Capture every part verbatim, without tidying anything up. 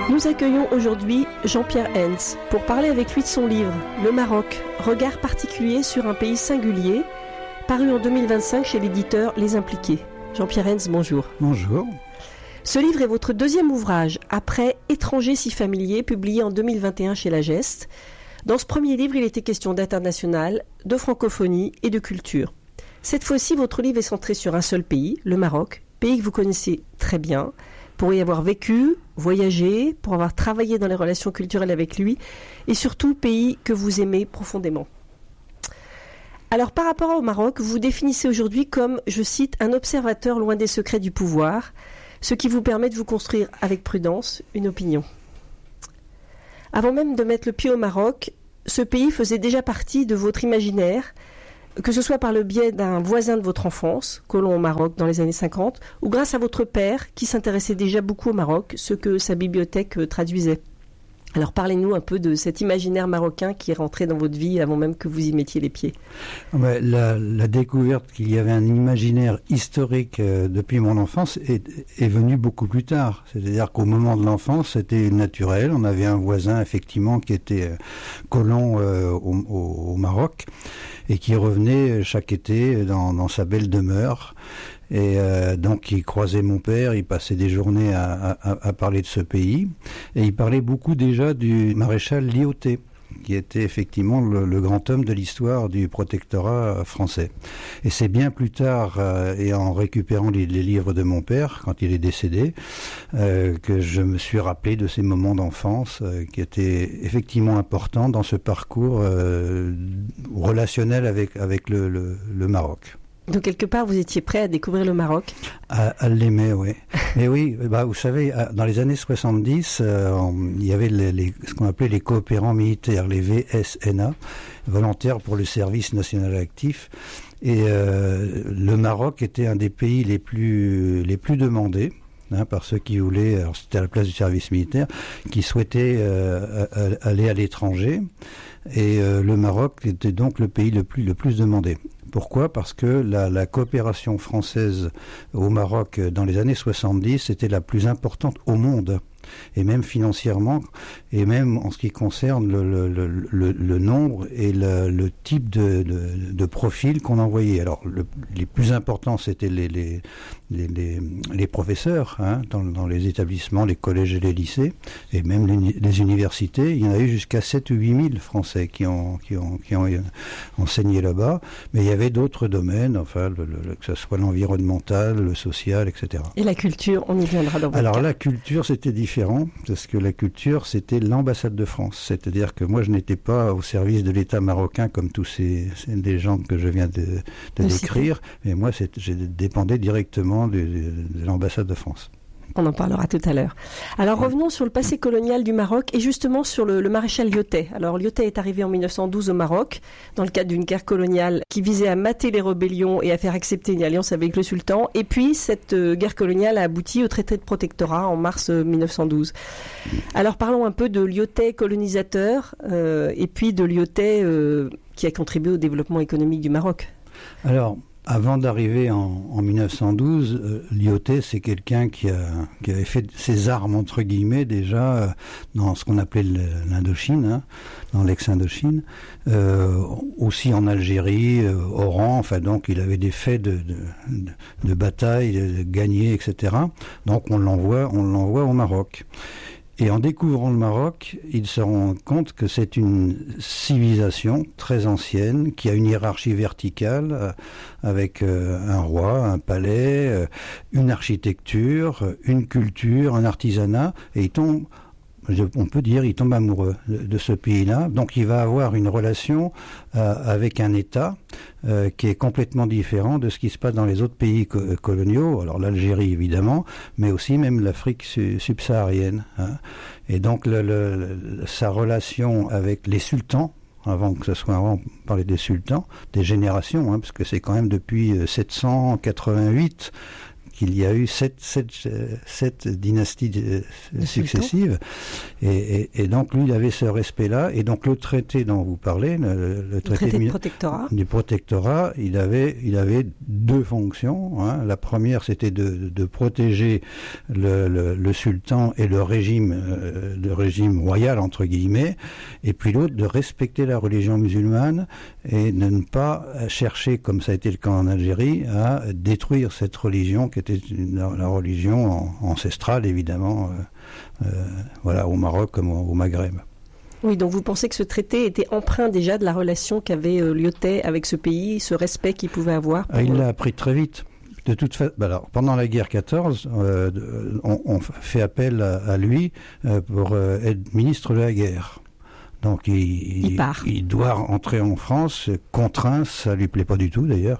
Nous accueillons aujourd'hui Jean-Pierre Hens pour parler avec lui de son livre « Le Maroc, regard particulier sur un pays singulier », paru en deux mille vingt-cinq chez l'éditeur Les Impliqués. Jean-Pierre Hens, bonjour. Bonjour. Ce livre est votre deuxième ouvrage, après « Étrangers si familiers », publié en deux mille vingt et un chez La Geste. Dans ce premier livre, il était question d'international, de francophonie et de culture. Cette fois-ci, votre livre est centré sur un seul pays, le Maroc, pays que vous connaissez très bien, pour y avoir vécu, voyagé, pour avoir travaillé dans les relations culturelles avec lui, et surtout pays que vous aimez profondément. Alors par rapport au Maroc, vous vous définissez aujourd'hui comme, je cite, un observateur loin des secrets du pouvoir, ce qui vous permet de vous construire avec prudence une opinion. Avant même de mettre le pied au Maroc, ce pays faisait déjà partie de votre imaginaire, que ce soit par le biais d'un voisin de votre enfance, colon au Maroc dans les années cinquante, ou grâce à votre père qui s'intéressait déjà beaucoup au Maroc, ce que sa bibliothèque traduisait. Alors parlez-nous un peu de cet imaginaire marocain qui est rentré dans votre vie avant même que vous y mettiez les pieds. La, la découverte qu'il y avait un imaginaire historique euh, depuis mon enfance est, est venue beaucoup plus tard. C'est-à-dire qu'au moment de l'enfance, c'était naturel. On avait un voisin effectivement qui était euh, colon euh, au, au, au Maroc et qui revenait chaque été dans, dans sa belle demeure. Et euh, donc il croisait mon père, il passait des journées à, à, à parler de ce pays, et il parlait beaucoup déjà du maréchal Lyautey, qui était effectivement le, le grand homme de l'histoire du protectorat français. Et c'est bien plus tard, euh, et en récupérant les, les livres de mon père, quand il est décédé, euh, que je me suis rappelé de ces moments d'enfance euh, qui étaient effectivement importants dans ce parcours euh, relationnel avec, avec le, le, le Maroc. Donc quelque part, vous étiez prêt à découvrir le Maroc ? À, à l'aimer, oui. Mais oui, bah, vous savez, dans les années soixante-dix, euh, on, il y avait les, les, ce qu'on appelait les coopérants militaires, les V S N A, volontaires pour le service national actif. Et euh, le Maroc était un des pays les plus, les plus demandés. Hein, par ceux qui voulaient, alors c'était à la place du service militaire, qui souhaitaient euh, aller à l'étranger. Et euh, le Maroc était donc le pays le plus, le plus demandé. Pourquoi ? Parce que la, la coopération française au Maroc dans les années soixante-dix était la plus importante au monde, et même financièrement, et même en ce qui concerne le, le, le, le, le nombre et le, le type de, de, de profil qu'on envoyait. Alors, le, les plus importants, c'était les, les, les, les, les professeurs hein, dans, dans les établissements, les collèges et les lycées, et même les, les universités. Il y en a eu jusqu'à sept ou huit mille Français qui ont, qui ont, qui ont enseigné là-bas, mais il y avait d'autres domaines, enfin, le, le, que ce soit l'environnemental, le social, et cetera. Et la culture, on y viendra dans votre Alors cas. La culture, c'était différent, parce que la culture, c'était l'ambassade de France. C'est-à-dire que moi, je n'étais pas au service de l'État marocain comme tous ces, ces des gens que je viens de, de décrire, mais moi, je dépendais directement de, de, de l'ambassade de France. On en parlera tout à l'heure. Alors revenons sur le passé colonial du Maroc et justement sur le, le maréchal Lyautey. Alors Lyautey est arrivé en mille neuf cent douze au Maroc dans le cadre d'une guerre coloniale qui visait à mater les rébellions et à faire accepter une alliance avec le sultan. Et puis cette euh, guerre coloniale a abouti au traité de protectorat en mars euh, mille neuf cent douze. Alors parlons un peu de Lyautey colonisateur euh, et puis de Lyautey euh, qui a contribué au développement économique du Maroc. Alors avant d'arriver en, en mille neuf cent douze, euh, Lyautey, c'est quelqu'un qui, a, qui avait fait ses armes, entre guillemets, déjà euh, dans ce qu'on appelait l'Indochine, hein, dans l'ex-Indochine, euh, aussi en Algérie, euh, Oran, enfin donc il avait des faits de, de, de, de bataille, de, de gagner, et cetera. Donc on l'envoie, on l'envoie au Maroc. Et en découvrant le Maroc, il se rend compte que c'est une civilisation très ancienne, qui a une hiérarchie verticale, euh, avec euh, un roi, un palais, euh, une architecture, une culture, un artisanat, et il tombe, on peut dire, il tombe amoureux de, de ce pays-là. Donc il va avoir une relation euh, avec un État euh, qui est complètement différent de ce qui se passe dans les autres pays co- coloniaux. Alors l'Algérie évidemment, mais aussi même l'Afrique su- subsaharienne. Hein. Et donc le, le, le, sa relation avec les sultans, avant que ce soit, avant on parlait des sultans, des générations, hein, parce que c'est quand même depuis sept cent quatre-vingt-huit qu'il y a eu sept, sept, sept dynasties de, de successives. Et, et, et donc, lui, il avait ce respect-là. Et donc, le traité dont vous parlez, le, le traité, le traité de, de protectorat. du protectorat, il avait, il avait deux fonctions. Hein. La première, c'était de, de protéger le, le, le sultan et le régime, euh, le régime royal, entre guillemets. Et puis l'autre, de respecter la religion musulmane et de ne pas chercher, comme ça a été le cas en Algérie, à détruire cette religion qui était une, la religion ancestrale, évidemment, euh, euh, voilà, au Maroc comme au, au Maghreb. Oui, donc vous pensez que ce traité était empreint déjà de la relation qu'avait euh, Lyautey avec ce pays, ce respect qu'il pouvait avoir pour... ah, Il l'a appris très vite. De toute façon, alors pendant la guerre quatorze, euh, on, on fait appel à, à lui euh, pour euh, être ministre de la guerre. Donc il, il, part. il doit entrer en France, contraint, ça lui plaît pas du tout d'ailleurs,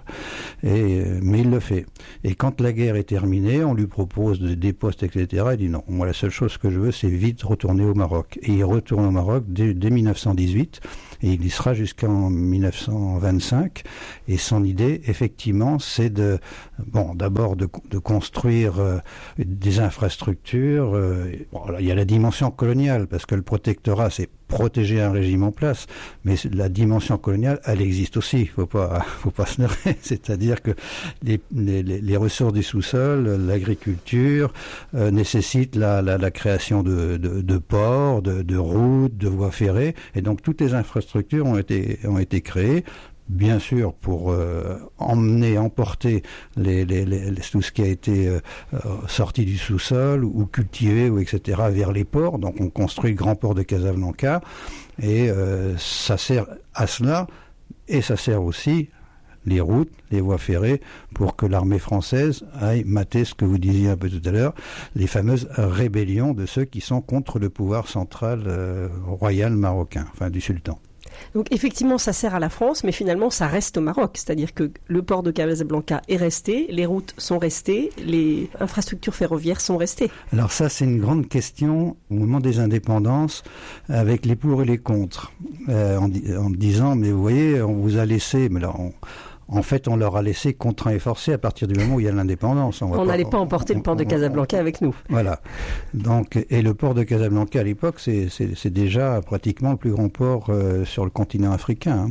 et, mais il le fait. Et quand la guerre est terminée, on lui propose des postes, et cetera. Il dit non, moi la seule chose que je veux, c'est vite retourner au Maroc. Et il retourne au Maroc dès, dès mille neuf cent dix-huit, et il y sera jusqu'en mille neuf cent vingt-cinq. Et son idée, effectivement, c'est de, bon, d'abord de, de construire euh, des infrastructures. Euh, bon, là, il y a la dimension coloniale, parce que le protectorat, c'est protéger un régime en place, mais la dimension coloniale, elle existe aussi. Il faut pas, faut pas se leurrer. C'est-à-dire que les, les, les ressources du sous-sol, l'agriculture euh, nécessitent la, la, la création de, de, de ports, de, de routes, de voies ferrées, et donc toutes les infrastructures ont été, ont été créées. Bien sûr, pour euh, emmener, emporter les, les, les, tout ce qui a été euh, sorti du sous-sol ou cultivé, ou et cetera, vers les ports. Donc on construit le grand port de Casablanca, et euh, ça sert à cela, et ça sert aussi les routes, les voies ferrées, pour que l'armée française aille mater ce que vous disiez un peu tout à l'heure, les fameuses rébellions de ceux qui sont contre le pouvoir central euh, royal marocain, enfin du sultan. Donc effectivement, ça sert à la France, mais finalement, ça reste au Maroc. C'est-à-dire que le port de Casablanca est resté, les routes sont restées, les infrastructures ferroviaires sont restées. Alors ça, c'est une grande question au moment des indépendances, avec les pour et les contre, euh, en, en disant, mais vous voyez, on vous a laissé... mais là, on, En fait, on leur a laissé contraint et forcé à partir du moment où il y a l'indépendance. On n'allait pas, pas emporter on, le port de Casablanca on, on, avec nous. Voilà. Donc, et le port de Casablanca, à l'époque, c'est, c'est, c'est déjà pratiquement le plus grand port euh, sur le continent africain. Hein.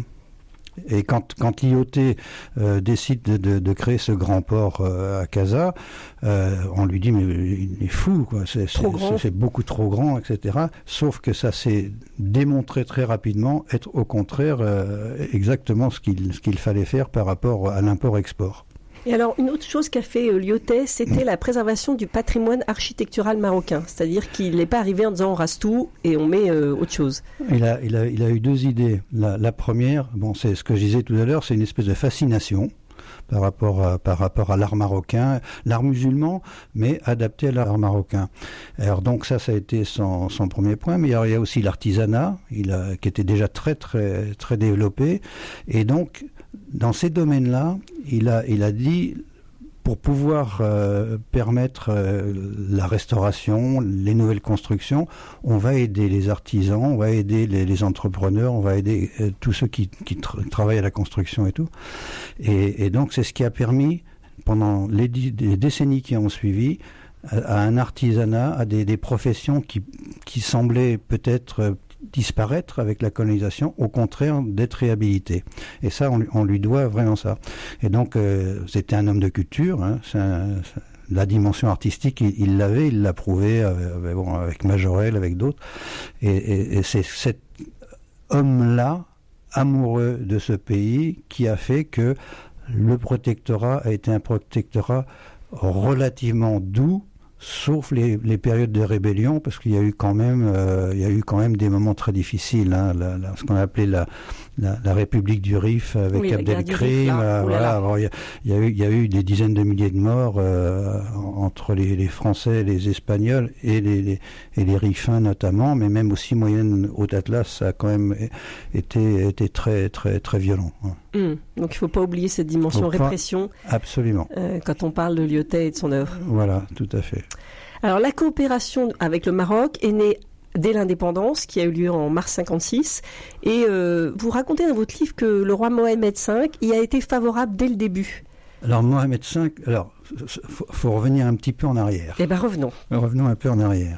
Et quand, quand Lyautey euh, décide de, de, de créer ce grand port euh, à Casa, euh, on lui dit mais il est fou, quoi. C'est, c'est, c'est, c'est beaucoup trop grand, et cetera. Sauf que ça s'est démontré très rapidement être au contraire euh, exactement ce qu'il, ce qu'il fallait faire par rapport à l'import-export. Et alors, une autre chose qu'a fait euh, Lyautey, c'était la préservation du patrimoine architectural marocain. C'est-à-dire qu'il n'est pas arrivé en disant on rase tout et on met euh, autre chose. Il a, il, a, il a eu deux idées. La, la première, bon, c'est ce que je disais tout à l'heure, c'est une espèce de fascination par rapport à, par rapport à l'art marocain, l'art musulman, mais adapté à l'art marocain. Alors donc ça, ça a été son, son premier point. Mais alors, il y a aussi l'artisanat, il a, qui était déjà très très très développé. Et donc dans ces domaines-là, il a il a dit, pour pouvoir euh, permettre euh, la restauration, les nouvelles constructions, on va aider les artisans, on va aider les, les entrepreneurs, on va aider euh, tous ceux qui, qui tra- travaillent à la construction et tout. Et, et donc c'est ce qui a permis, pendant les, dix, les décennies qui ont suivi, à, à un artisanat, à des, des professions qui, qui semblaient peut-être euh, disparaître avec la colonisation, au contraire d'être réhabilité. Et ça, on, on lui doit vraiment ça. Et donc, euh, c'était un homme de culture, hein, c'est un, c'est, la dimension artistique, il, il l'avait, il l'a prouvé avec, bon, avec Majorelle, avec d'autres. Et, et, et c'est cet homme-là, amoureux de ce pays, qui a fait que le protectorat a été un protectorat relativement doux, sauf les, les périodes de rébellion, parce qu'il y a eu quand même, euh, il y a eu quand même des moments très difficiles, hein, la, la, ce qu'on a appelé la, la, la République du Rif avec oui, Abdelkrim. Euh, voilà. Alors, il, y a, il, y a eu, il y a eu des dizaines de milliers de morts euh, entre les, les Français, les Espagnols et les, les, et les Rifins notamment, mais même aussi moyenne Haute Atlas, ça a quand même été, été très, très, très violent. Hein. Mmh. Donc il ne faut pas oublier cette dimension répression. Absolument. Euh, quand on parle de Lyautey et de son œuvre. Voilà, tout à fait. Alors la coopération avec le Maroc est née dès l'indépendance, qui a eu lieu en mars cinquante-six. Et euh, vous racontez dans votre livre que le roi Mohamed cinq y a été favorable dès le début. Alors Mohamed cinq, alors faut, faut revenir un petit peu en arrière. Eh bien revenons. Revenons un peu en arrière.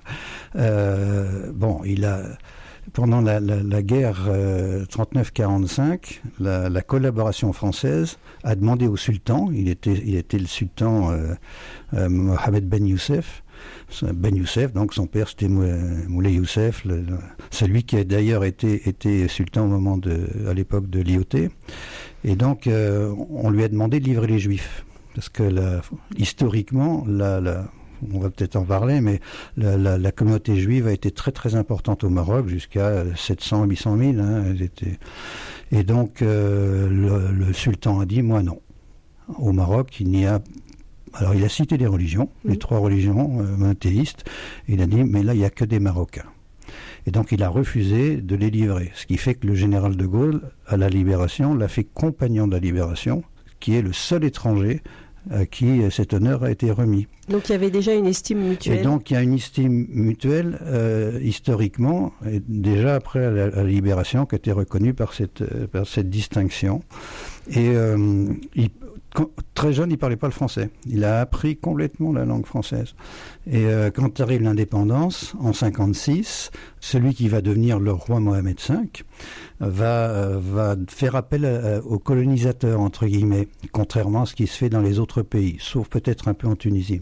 Euh, bon, il a pendant la, la, la guerre euh, trente-neuf quarante-cinq, la, la collaboration française a demandé au sultan, il était, il était le sultan euh, euh, Mohamed Ben Youssef, Ben Youssef, donc son père c'était Moulay Youssef, le, le, celui qui a d'ailleurs été, été sultan au moment de, à l'époque de l'I O T. Et donc euh, on lui a demandé de livrer les Juifs, parce que la, historiquement, la, la on va peut-être en parler, mais la, la, la communauté juive a été très très importante au Maroc, jusqu'à sept cents à huit cent mille. Hein, elles étaient... Et donc euh, le, le sultan a dit, moi non. Au Maroc, il n'y a... Alors il a cité les religions, mmh. les trois religions euh, monothéistes. Il a dit, mais là il n'y a que des Marocains. Et donc il a refusé de les livrer. Ce qui fait que le général de Gaulle, à la Libération, l'a fait compagnon de la Libération, qui est le seul étranger à qui cet honneur a été remis. Donc il y avait déjà une estime mutuelle. Et donc il y a une estime mutuelle euh, historiquement, et déjà après la, la Libération, qui a été reconnue par cette, euh, par cette distinction. Et euh, il, quand, très jeune, il ne parlait pas le français. Il a appris complètement la langue française. Et euh, quand arrive l'indépendance, en cinquante-six, celui qui va devenir le roi Mohamed cinq va, euh, va faire appel à, aux colonisateurs, entre guillemets, contrairement à ce qui se fait dans les autres pays, sauf peut-être un peu en Tunisie.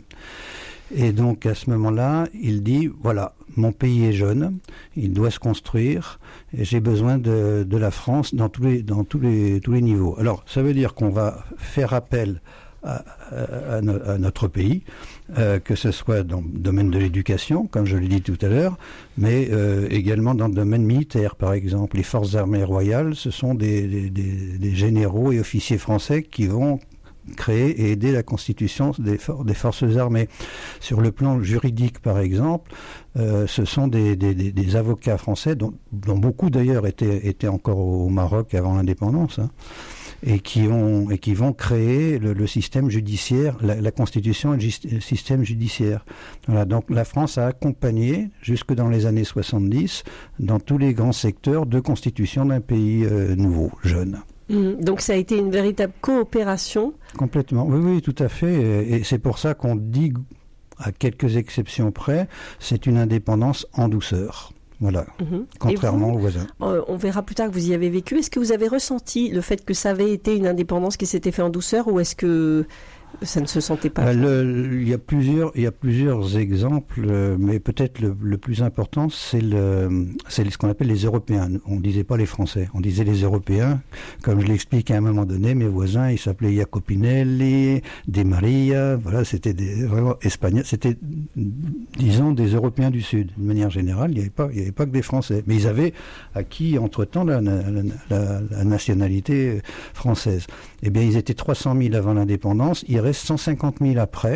Et donc à ce moment-là, il dit, voilà, mon pays est jeune, il doit se construire, et j'ai besoin de, de la France dans tous les, dans tous les, tous les niveaux. Alors ça veut dire qu'on va faire appel à, à, à, no, à notre pays, euh, que ce soit dans le domaine de l'éducation, comme je l'ai dit tout à l'heure, mais euh, également dans le domaine militaire, par exemple. Les forces armées royales, ce sont des, des, des, des généraux et officiers français qui vont créer et aider la constitution des, for- des forces armées. Sur le plan juridique, par exemple, euh, ce sont des, des, des, des avocats français, dont, dont beaucoup d'ailleurs étaient, étaient encore au Maroc avant l'indépendance, hein, et qui ont et qui vont créer le, le système judiciaire, la, la constitution et le, gist- le système judiciaire. Voilà, donc la France a accompagné jusque dans les années soixante-dix dans tous les grands secteurs de constitution d'un pays euh, nouveau, jeune. Mmh, donc ça a été une véritable coopération. Complètement, oui, oui, tout à fait. Et c'est pour ça qu'on dit, à quelques exceptions près, c'est une indépendance en douceur. Voilà, mmh. contrairement vous, aux voisins. Euh, on verra plus tard que vous y avez vécu. Est-ce que vous avez ressenti le fait que ça avait été une indépendance qui s'était faite en douceur, ou est-ce que ça ne se sentait pas? Le, il y a plusieurs, il y a plusieurs exemples, mais peut-être le, le plus important, c'est le, c'est ce qu'on appelle les Européens. On disait pas les Français, on disait les Européens. Comme je l'explique à un moment donné, mes voisins, ils s'appelaient Jacopinelli, De Maria. Voilà, c'était des vraiment espagnols. C'était, disons, des Européens du Sud. De manière générale, il n'y avait pas, il y avait pas que des Français, mais ils avaient acquis entre-temps la, la, la, la nationalité française. Eh bien, ils étaient trois cent mille avant l'indépendance. Il reste cent cinquante mille après.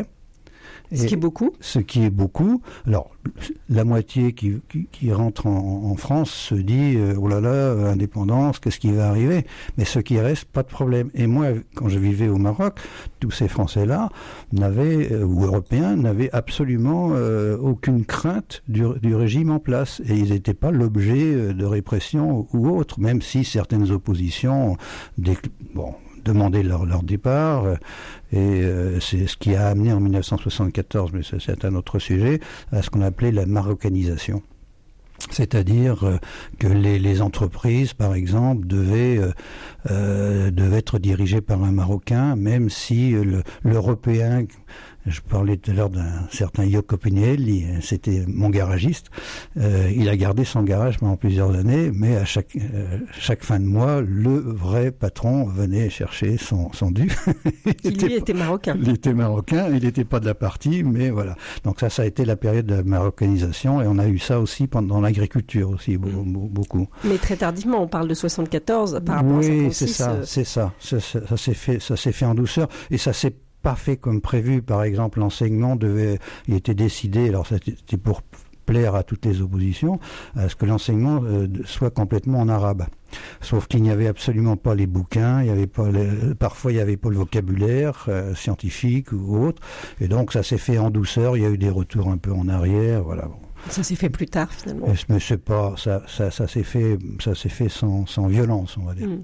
Ce qui est beaucoup. Ce qui est beaucoup. Alors, la moitié qui, qui, qui rentre en, en France se dit euh, oh là là, indépendance, qu'est-ce qui va arriver? Mais ce qui reste, pas de problème. Et moi, quand je vivais au Maroc, tous ces Français-là n'avaient, euh, ou Européens, n'avaient absolument euh, aucune crainte du, du régime en place. Et ils n'étaient pas l'objet de répression ou autre, même si certaines oppositions, des, bon, demander leur, leur départ, et euh, c'est ce qui a amené en dix-neuf cent soixante-quatorze, mais ça, c'est un autre sujet, à ce qu'on appelait la marocanisation. C'est-à-dire euh, que les, les entreprises, par exemple, devaient, euh, euh, devaient être dirigées par un Marocain, même si euh, le, l'Européen... Je parlais tout à l'heure d'un certain Jacopinelli, c'était mon garagiste. Euh, il a gardé son garage pendant plusieurs années, mais à chaque, euh, chaque fin de mois, le vrai patron venait chercher son, son dû. Qui lui était marocain. Il était marocain, il n'était pas de la partie, mais voilà. Donc ça, ça a été la période de la marocanisation, et on a eu ça aussi pendant l'agriculture aussi, beaucoup. Mais très tardivement, on parle de soixante-quatorze par rapport oui, à cinquante-six. Oui, c'est ça, euh... c'est ça. Ça, ça, ça s'est fait, ça s'est fait en douceur, et ça s'est pas fait comme prévu. Par exemple, l'enseignement devait, il était décidé, alors c'était pour plaire à toutes les oppositions, à ce que l'enseignement euh, soit complètement en arabe. Sauf qu'il n'y avait absolument pas les bouquins, il y avait pas les, parfois il n'y avait pas le vocabulaire euh, scientifique ou autre, et donc ça s'est fait en douceur, il y a eu des retours un peu en arrière, voilà. Bon. Ça s'est fait plus tard finalement. Mais c'est pas, ça, ça, ça s'est fait, ça s'est fait sans, sans violence, on va dire. Mmh.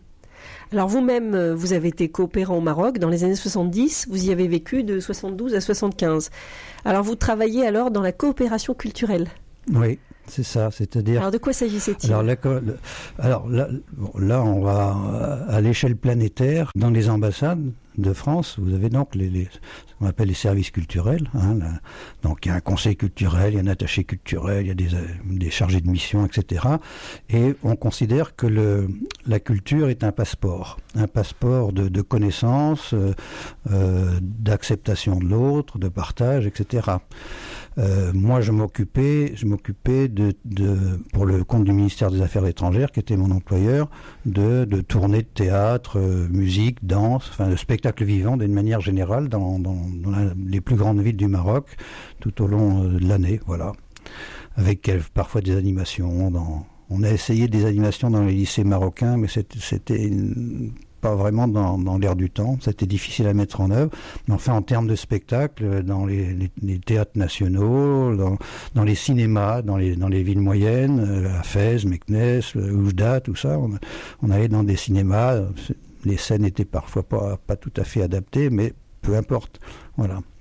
Alors vous-même, vous avez été coopérant au Maroc dans les années soixante-dix, vous y avez vécu de soixante-douze à soixante-quinze. Alors vous travaillez alors dans la coopération culturelle. Oui, c'est ça, c'est-à-dire... Alors de quoi s'agissait-il ? Alors, la, alors là, bon, là, on va à l'échelle planétaire, dans les ambassades de France, vous avez donc les, les, ce qu'on appelle les services culturels. Hein, là. Donc il y a un conseil culturel, il y a un attaché culturel, il y a des, des chargés de mission, et cetera. Et on considère que le, la culture est un passeport, un passeport de, de connaissances, euh, euh, d'acceptation de l'autre, de partage, et cetera. Euh, moi, je m'occupais, je m'occupais de, de, pour le compte du ministère des Affaires étrangères, qui était mon employeur, de, de tournées de théâtre, euh, musique, danse, enfin de spectacles vivants d'une manière générale dans, dans, dans la, les plus grandes villes du Maroc, tout au long euh, de l'année, voilà, avec euh, parfois des animations. Dans, on a essayé des animations dans les lycées marocains, mais c'était, c'était une, pas vraiment dans, dans l'air du temps, c'était difficile à mettre en œuvre. Mais enfin, en termes de spectacles, dans les, les, les théâtres nationaux, dans, dans les cinémas, dans les, dans les villes moyennes, euh, à Fès, Meknès, Oujda, tout ça, on, on allait dans des cinémas. Les scènes étaient parfois pas, pas tout à fait adaptées, mais peu importe. Voilà.